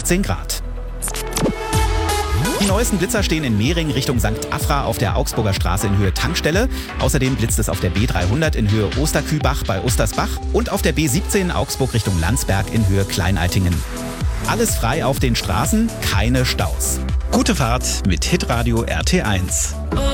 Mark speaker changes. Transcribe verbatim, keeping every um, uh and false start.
Speaker 1: achtzehn Grad. Die neuesten Blitzer stehen in Mehring Richtung Sankt Afra auf der Augsburger Straße in Höhe Tankstelle. Außerdem blitzt es auf der B dreihundert in Höhe Osterkübach bei Ostersbach und auf der B siebzehn Augsburg Richtung Landsberg in Höhe Kleinaltingen. Alles frei auf den Straßen, keine Staus. Gute Fahrt mit Hitradio R T eins.